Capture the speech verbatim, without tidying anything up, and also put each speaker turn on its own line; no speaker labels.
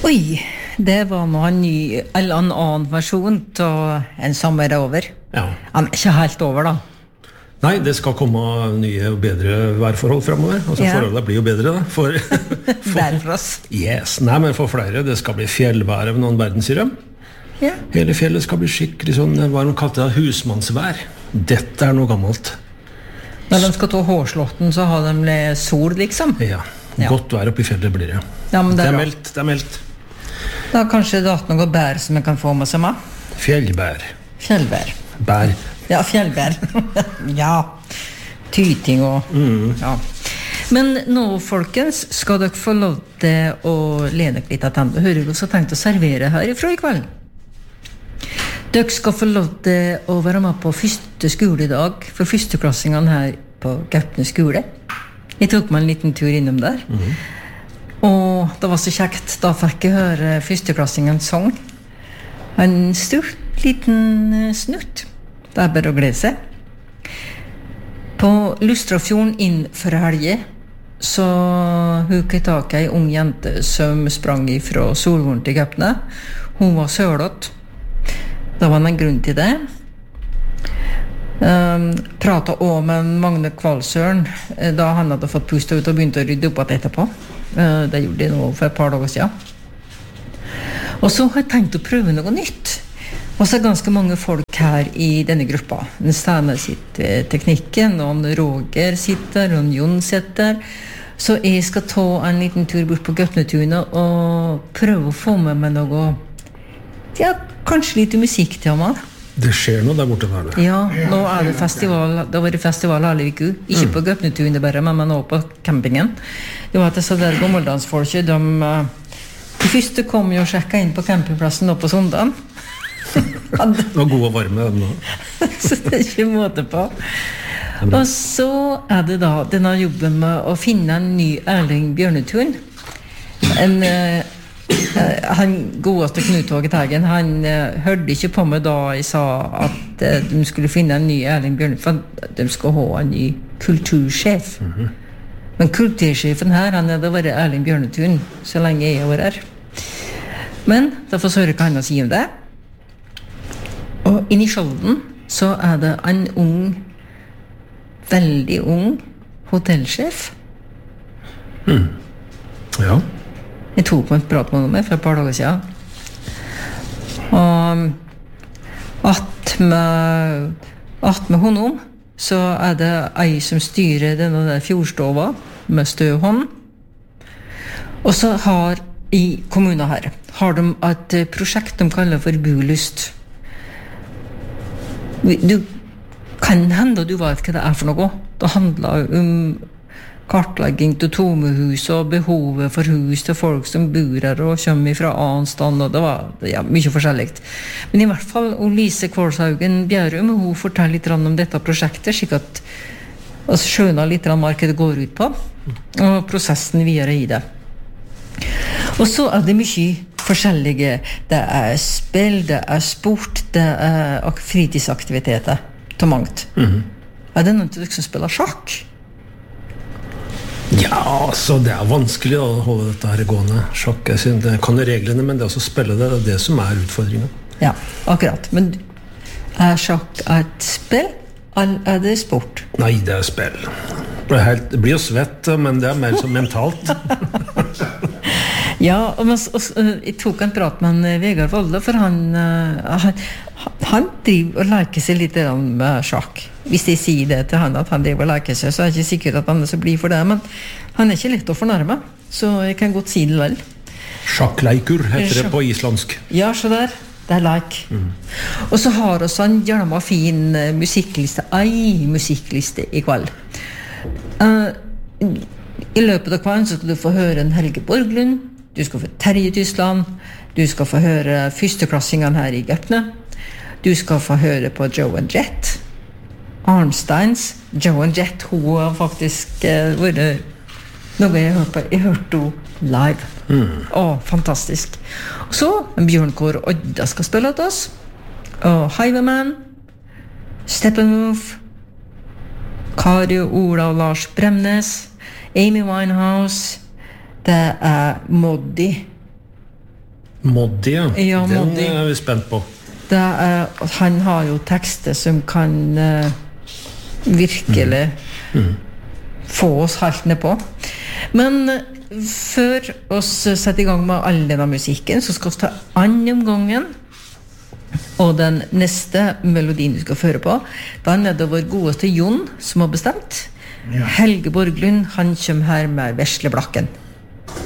Oi, det var nå en ny, eller en annen versjon av En sommer er over.
Ja.
Han er ikke helt over da.
Nei, det skal komme nye og bedre værforhold fremover. Altså
Ja.
forholdet blir jo bedre da. For, for,
Der for oss.
yes, nei, men for flere, det skal bli fjellvær av noen verden, sier de.
Ja.
Hele fjellet skal bli skikkelig sånn, hva de kalte det, husmannsvær. Dette er noe gammelt.
Når de skal ta hårslåtten, så har de sol, liksom.
Ja,
Ja.
godt vær oppe i fjellet blir det.
Ja, men det
Det
er
er
bra.
meldt, det er meldt.
Da kanskje det er noe bær som jeg kan få med seg med.
Fjellbær.
Fjellbær.
Bær.
Ja, fjellbær. ja. Tyting og... Ja. Men nå, folkens, skal dere få lov til å lene dere litt av tanden. Hører du så tenkt å servere herifra i kveld? Dere skal få lov til å være med på første skoledag for førsteklassingene her på Gaupne skole. Jeg tok meg en liten tur innom der. Mm. Og det var så kjekt. Da fikk jeg høre førsteklassingen sang. En stort liten snutt. Det er bare å glede seg. På Lustrafjorden inn for helge så hukket jeg tak i en ung jente som sprang fra Solvorn til Gaupne. Hun var sølått. Det var en grunn til det. Um, pratet også med Magne Kvalsøren da han hadde fått pustet ut og begynte å rydde opp etterpå. Uh, det gjorde jeg nå for et par dager siden. Og så har jeg tenkt å prøve noe nytt. Og så er ganske mange folk her i denne gruppa. Steinar sitter teknikken, og Roger sitter, og Jon sitter. Så jeg skal ta en liten tur bort på Gaupnetunet og prøve å få med meg noe, ja, kanskje litt musikk til meg.
Det skjer noe der borte der.
Ja, nå er det festival, det var det festival alle uku. Ikke mm. på Gaupnetunet bare, men nå på campingen. Det var at disse der gammeldansfolket, de, de første kom jo og sjekket inn på campingplassen nå på søndagen.
Det var god og varme den nå.
Så det er ikke måte på. Og så er det da denne jobben med å finne en ny Erling Bjørnetun. En, uh, han godeste Knut Håge Teigen, han uh, hørte ikke på meg da jeg sa at uh, de skulle finne en ny Erling Bjørnetun, for de skulle ha en ny kultursjef. Mm-hmm. Men kultursjefen her, han hadde vært Erling Bjørnetun så lenge jeg var her. Men da får jeg høre hva han sier om det. Og inne i Skjolden så er det en ung, veldig ung hotellsjef.
Mm. Ja.
Jeg tok på en prat med henne for et par dager siden. Og at med, at med honom så er det ei som styrer denne der fjordstova med støvhånd. Og så har i kommunen her har de et prosjekt de kaller for Bulyst. Du kan hende du vet hva det er for noe. Det handler om kartlegging til tomme hus og behovet for hus til folk som bor her og kommer fra annen stand, og det var ja, mye forskjellig. Men i hvert fall Lise Kvalshaugen Bjærum, hun forteller litt om dette prosjektet, slik at vi skjønner litt hva det går ut på, og prosessen videre i det. Og så er det mye forskjellige. Det er spill, det er sport, det er fritidsaktiviteter til mangt. Mm-hmm. Er det noen til dere som spiller sjakk?
Ja, så det er vanskelig da, å holde dette her gående. Sjakk, jeg synes, det kan reglene, men det å spille det, det er det som er utfordringen.
Ja, akkurat. Men er sjakk et spill, eller er det sport?
Nei, det er spill. Det, er helt, det blir jo svett, men det er mer som mentalt.
Ja, og, og, jeg tok en prat med en Vegard Volde, for han, han, han driver og leker seg litt med sjakk. Hvis jeg sier det til han, at han driver og leker seg, så er jeg ikke sikkert at han er så blir for det, men han er ikke lett å fornærme, så jeg kan godt si det vel.
Sjakkleikur heter det på islandsk.
Ja, så der. Det er like. Mm. Og så har også en gjerne fin musikkliste, ei musikkliste i kveld. Uh, I løpet av kvelden så skal du få høre en Helge Borglund, du skal få Terje Tysland, du skal få høre førsteklassingene her i Gaupne, du skal få høre på Joe and Jet, Arnsteins. Joe and Jet, hun har faktisk uh, vært noe jeg hørte på. Jeg hørte henne live. Mm. Åh, fantastisk. Og så en Bjørnkår Odda skal spille til oss, og Highwayman, Steppenwolf, Kari og Ola og Lars Bremnes, Amy Winehouse, det er Moddi,
Moddi, ja.
Ja,
Den
Moddi.
er vi spent på.
Det er, han har jo tekster som kan uh, virkelig mm. Mm. få oss helt ned på. Men uh, før oss setter i gang med all denne musikken, så skal vi ta andre omgangen. Og den neste melodien vi skal føre på, den er det vår godeste Jon som har bestemt. Ja. Helge Borglund, han kommer her med Vesle Blakken.